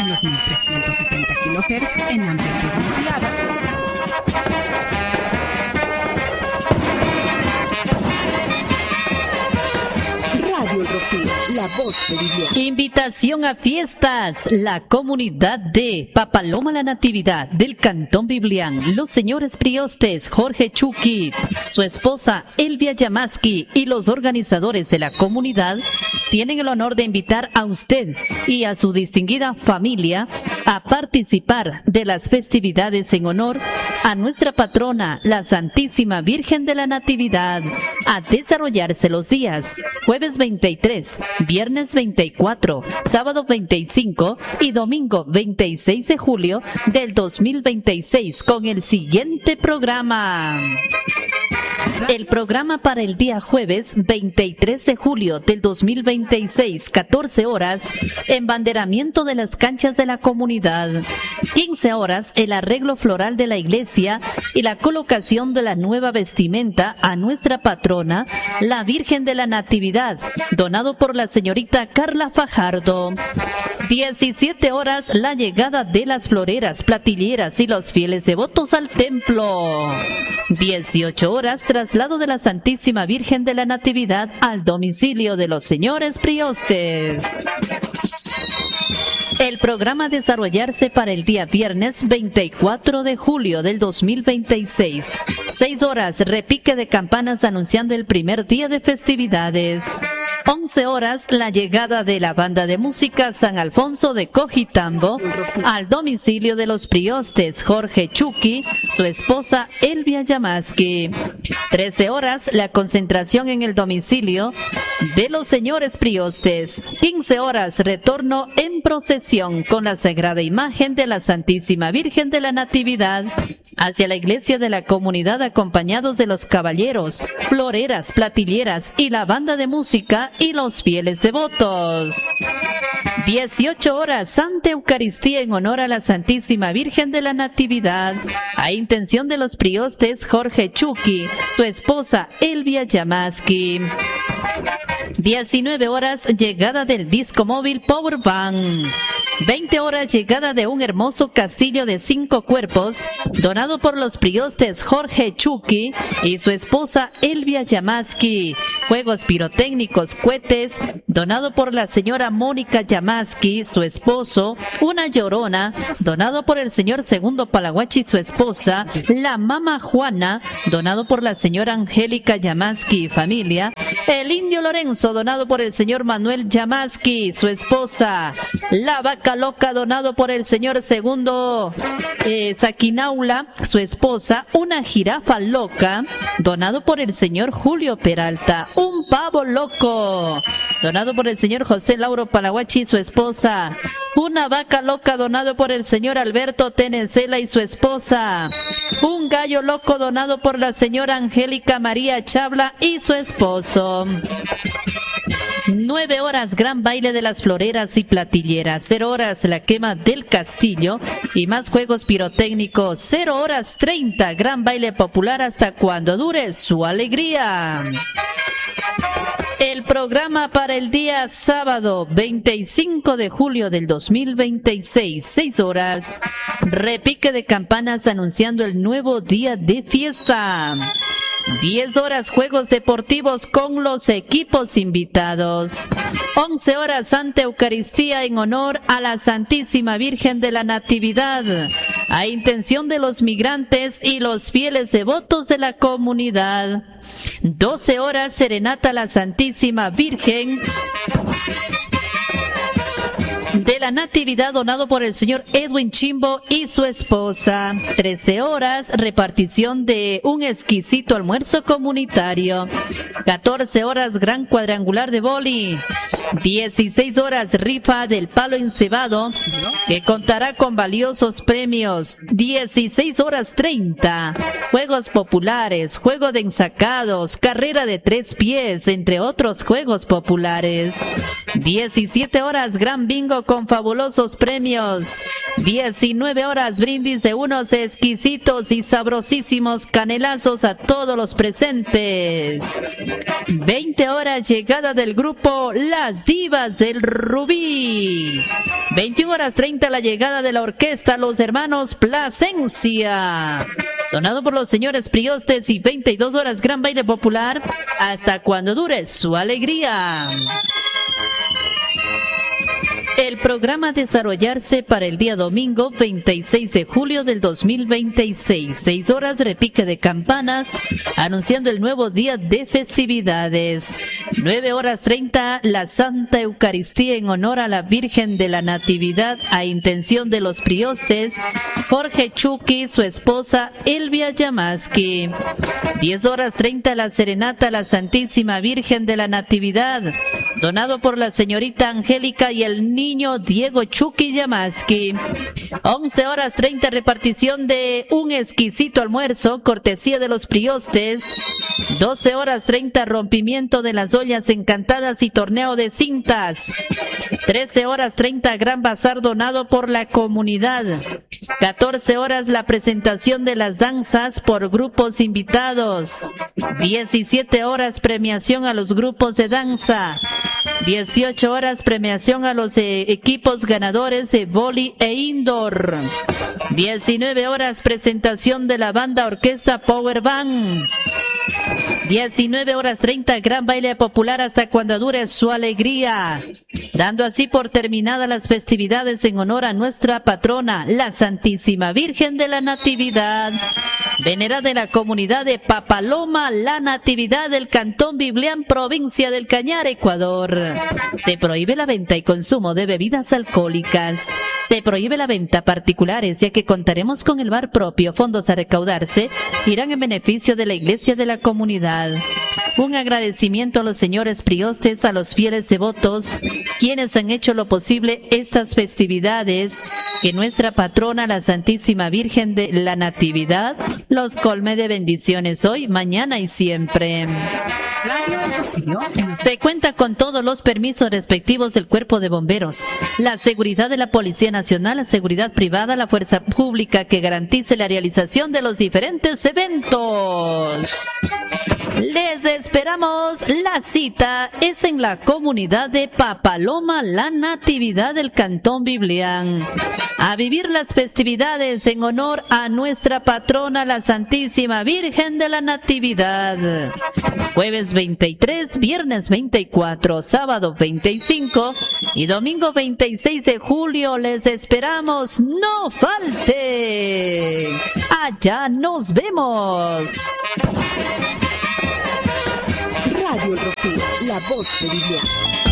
en los 1370 kHz en amplitud modulada. Radio El Rocío, la voz de Vivian. Invitación a fiestas. La comunidad de Papaloma La Natividad del Cantón Biblián, los señores priostes Jorge Chucky, su esposa Elvia Yamaski y los organizadores de la comunidad tienen el honor de invitar a usted y a su distinguida familia a participar de las festividades en honor a nuestra patrona, la Santísima Virgen de la Natividad, a desarrollarse los días jueves 23, viernes 24, sábado 25 y domingo 26 de julio del 2026 con el siguiente programa. El programa para el día jueves 23 de julio del 2026, 14 horas, embanderamiento de las canchas de la comunidad. 15 horas, el arreglo floral de la iglesia y la colocación de la nueva vestimenta a nuestra patrona, la Virgen de la Natividad, donado por la señorita Carla Fajardo. 17 horas, la llegada de las floreras, platilleras y los fieles devotos al templo. 18 horas, traslado de la Santísima Virgen de la Natividad al domicilio de los señores priostes. El programa a desarrollarse para el día viernes 24 de julio del 2026. 6 horas, repique de campanas anunciando el primer día de festividades. 11 horas, la llegada de la banda de música San Alfonso de Cojitambo al domicilio de los priostes Jorge Chucky, su esposa Elvia Yamaski. 13 horas, la concentración en el domicilio de los señores priostes. 15 horas, retorno en procesión con la sagrada imagen de la Santísima Virgen de la Natividad hacia la iglesia de la comunidad acompañados de los caballeros, floreras, platilleras y la banda de música y los fieles devotos. 18 horas, Santa Eucaristía en honor a la Santísima Virgen de la Natividad, a intención de los priostes Jorge Chucky, su esposa Elvia Yamaski. 19 horas, llegada del disco móvil Power Band. 20 horas, llegada de un hermoso castillo de 5 cuerpos, donado por los priostes Jorge Chucky y su esposa Elvia Yamaski. Juegos pirotécnicos, cohetes, donado por la señora Mónica Yamaski, su esposo. Una llorona, donado por el señor Segundo Palaguachi y su esposa. La Mama Juana, donado por la señora Angélica Yamaski y familia. El Indio Lorenzo, donado por el señor Manuel Yamaski, su esposa. La Vaca Loca, donado por el señor Segundo Saquinaula, su esposa. Una jirafa loca, donado por el señor Julio Peralta. Un pavo loco, donado por el señor José Lauro Palaguachi y su esposa. Una vaca loca, donado por el señor Alberto Tenecela y su esposa. Un gallo loco, donado por la señora Angélica María Chabla y su esposo. 9 horas, gran baile de las floreras y platilleras. 0 horas, la quema del castillo y más juegos pirotécnicos. 0 horas 30, gran baile popular hasta cuando dure su alegría. El programa para el día sábado 25 de julio del 2026, 6 horas. Repique de campanas anunciando el nuevo día de fiesta. 10 horas, juegos deportivos con los equipos invitados. 11 horas, Santa Eucaristía en honor a la Santísima Virgen de la Natividad, a intención de los migrantes y los fieles devotos de la comunidad. 12 horas, serenata a la Santísima Virgen de la Natividad, donado por el señor Edwin Chimbo y su esposa. 13 horas, repartición de un exquisito almuerzo comunitario. 14 horas, gran cuadrangular de boli. 16 horas, rifa del palo encebado, que contará con valiosos premios. 16 horas 30, juegos populares, juego de ensacados, carrera de 3 pies, entre otros juegos populares. 17 horas, gran bingo con fabulosos premios. 19 horas, brindis de unos exquisitos y sabrosísimos canelazos a todos los presentes. 20 horas, llegada del grupo Las Divas del Rubí. 21 horas 30, la llegada de la orquesta Los Hermanos Plasencia, donado por los señores Priostes, y 22 horas, gran baile popular hasta cuando dure su alegría. El programa a desarrollarse para el día domingo 26 de julio del 2026, 6 horas, repique de campanas, anunciando el nuevo día de festividades. 9 horas 30, la Santa Eucaristía en honor a la Virgen de la Natividad, a intención de los Priostes, Jorge Chucky, su esposa Elvia Yamaski. 10 horas 30, la serenata a la Santísima Virgen de la Natividad, donado por la señorita Angélica y el niño Diego Chucky Yamaski. 11 horas 30, repartición de un exquisito almuerzo, cortesía de los Priostes. 12 horas 30, rompimiento de las ollas encantadas y torneo de cintas. 13 horas 30, gran bazar donado por la comunidad. 14 horas, la presentación de las danzas por grupos invitados. 17 horas, premiación a los grupos de danza. 18 horas, premiación a los equipos ganadores de vóley e indoor. 19 horas, presentación de la banda orquesta Power Band. 19 horas 30, gran baile popular hasta cuando dure su alegría, dando así por terminadas las festividades en honor a nuestra patrona, la Santísima Virgen de la Natividad, venerada en la comunidad de Papaloma la Natividad del Cantón Biblián, provincia del Cañar, Ecuador. Se prohíbe la venta y consumo de bebidas alcohólicas. Se prohíbe la venta a particulares, ya que contaremos con el bar propio. Fondos a recaudarse irán en beneficio de la iglesia de la comunidad. Un agradecimiento a los señores Priostes, a los fieles devotos, quienes han hecho lo posible estas festividades. Que nuestra patrona, la Santísima Virgen de la Natividad, los colme de bendiciones hoy, mañana y siempre. Se cuenta con todos los permisos respectivos del Cuerpo de Bomberos, la seguridad de la Policía Nacional, la seguridad privada, la fuerza pública que garantice la realización de los diferentes eventos. Les esperamos. La cita es en la comunidad de Papaloma la Natividad del Cantón Biblián, a vivir las festividades en honor a nuestra patrona, la Santísima Virgen de la Natividad. Jueves 23, viernes 24, sábado 25 y domingo 26 de julio. Les esperamos. ¡No falte! Allá nos vemos. Radio El Rocío, la voz de Biblián.